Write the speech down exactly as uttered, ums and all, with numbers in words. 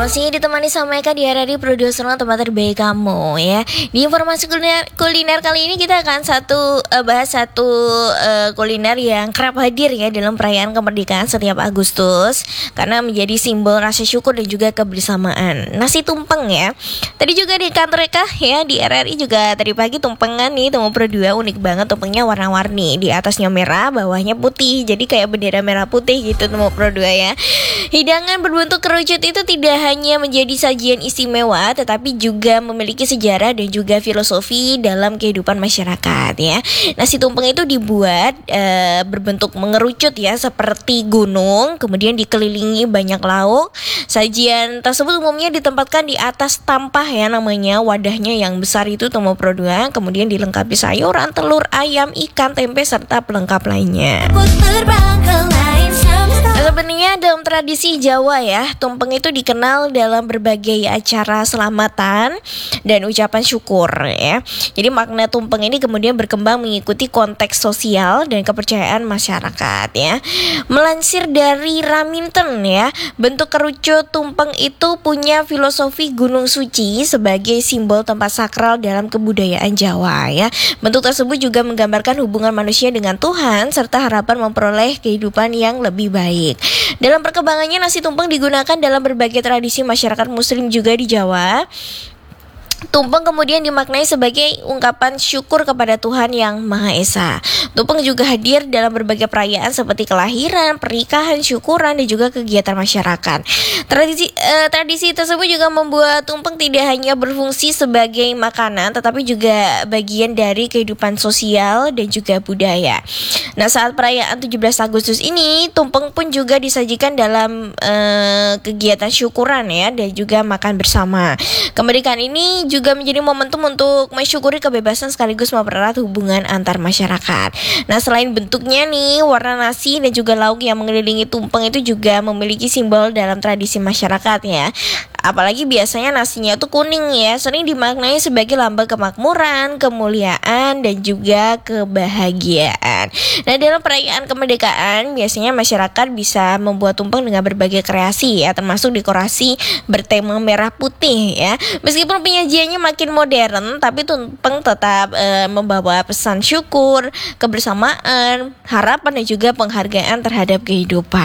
Masih ditemani sama Eka di hari produser tempat terbaik kamu ya. Di informasi kuliner, kuliner kali ini kita akan satu uh, bahas satu uh, kuliner yang kerap hadir ya dalam perayaan kemerdekaan setiap Agustus karena menjadi simbol rasa syukur dan juga kebersamaan. Nasi tumpeng ya. Tadi juga di kantor Eka ya di R R I juga tadi pagi tumpengan nih temu Pro dua, unik banget tumpengnya warna-warni. Di atasnya merah, bawahnya putih. Jadi kayak bendera merah putih gitu temu Pro dua ya. Hidangan berbentuk kerucut itu tidak hanya menjadi sajian istimewa tetapi juga memiliki sejarah dan juga filosofi dalam kehidupan masyarakat ya. Nasi tumpeng itu dibuat e, berbentuk mengerucut ya seperti gunung, kemudian dikelilingi banyak lauk. Sajian tersebut umumnya ditempatkan di atas tampah ya namanya, wadahnya yang besar itu temu Pro dua, kemudian dilengkapi sayuran, telur, ayam, ikan, tempe serta pelengkap lainnya. Sebenarnya dalam tradisi Jawa ya, tumpeng itu dikenal dalam berbagai acara selamatan dan ucapan syukur ya. Jadi makna tumpeng ini kemudian berkembang mengikuti konteks sosial dan kepercayaan masyarakat ya. Melansir dari Raminten ya, bentuk kerucut tumpeng itu punya filosofi gunung suci sebagai simbol tempat sakral dalam kebudayaan Jawa ya. Bentuk tersebut juga menggambarkan hubungan manusia dengan Tuhan serta harapan memperoleh kehidupan yang lebih baik. Dalam perkembangannya nasi tumpeng digunakan dalam berbagai tradisi masyarakat muslim juga di Jawa. Tumpeng kemudian dimaknai sebagai ungkapan syukur kepada Tuhan Yang Maha Esa. Tumpeng juga hadir dalam berbagai perayaan seperti kelahiran, pernikahan, syukuran, dan juga kegiatan masyarakat. Tradisi, eh, tradisi tersebut juga membuat tumpeng tidak hanya berfungsi sebagai makanan, tetapi juga bagian dari kehidupan sosial dan juga budaya. Nah, saat perayaan tujuh belas Agustus ini, tumpeng pun juga disajikan dalam eh, kegiatan syukuran ya, dan juga makan bersama. Kemerdekaan ini juga menjadi momentum untuk mensyukuri kebebasan sekaligus mempererat hubungan antar masyarakat. Nah, selain bentuknya nih, warna nasi dan juga lauk yang mengelilingi tumpeng itu juga memiliki simbol dalam tradisi masyarakat ya. Apalagi biasanya nasinya tuh kuning ya, sering dimaknai sebagai lambang kemakmuran, kemuliaan, dan juga kebahagiaan. Nah, dalam perayaan kemerdekaan biasanya masyarakat bisa membuat tumpeng dengan berbagai kreasi ya, termasuk dekorasi bertema merah putih ya. Meskipun penyajiannya makin modern, tapi tumpeng tetap e, membawa pesan syukur, kebersamaan, harapan, dan juga penghargaan terhadap kehidupan.